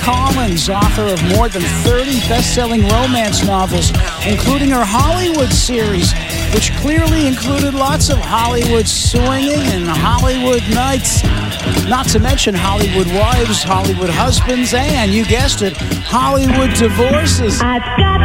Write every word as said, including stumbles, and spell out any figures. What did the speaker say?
Collins, author of more than thirty best-selling romance novels, including her Hollywood series, which clearly included lots of Hollywood swinging and Hollywood nights, not to mention Hollywood wives, Hollywood husbands, and, you guessed it, Hollywood divorces. I've got